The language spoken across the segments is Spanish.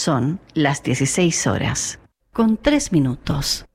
Son las 16 horas, con 3 minutos.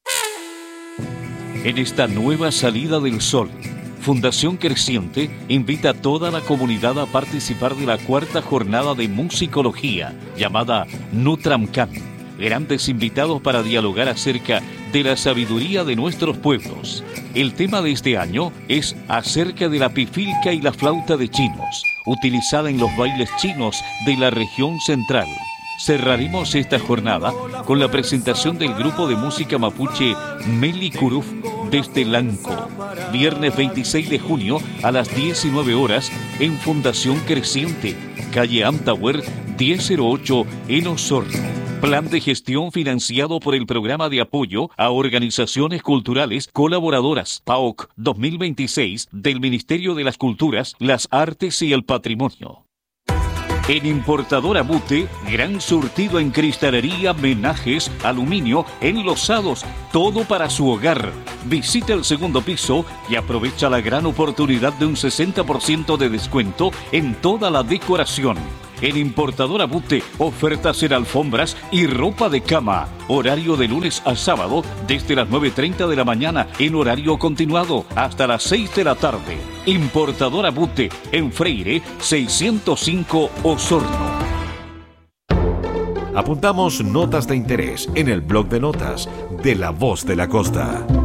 En esta nueva salida del sol, Fundación Creciente invita a toda la comunidad a participar de la 4ª jornada de musicología llamada Nutramcan. Grandes invitados para dialogar acerca de la sabiduría de nuestros pueblos. El tema de este año es acerca de la pifilca y la flauta de chinos, utilizada en los bailes chinos de la región central. Cerraremos esta jornada con la presentación del grupo de música mapuche Meli Curuf desde Lanco, viernes 26 de junio a las 19 horas en Fundación Creciente, calle Amtahuer 1008 en Osorno. Plan de gestión financiado por el Programa de Apoyo a Organizaciones Culturales Colaboradoras, PAOC 2026, del Ministerio de las Culturas, las Artes y el Patrimonio. En Importadora Bute, gran surtido en cristalería, menajes, aluminio, enlosados, todo para su hogar. Visita el segundo piso y aprovecha la gran oportunidad de un 60% de descuento en toda la decoración. En Importadora Bute, ofertas en alfombras y ropa de cama. Horario de lunes a sábado desde las 9:30 de la mañana en horario continuado hasta las 6 de la tarde. Importadora Bute en Freire 605 Osorno. Apuntamos notas de interés en el blog de notas de La Voz de la Costa.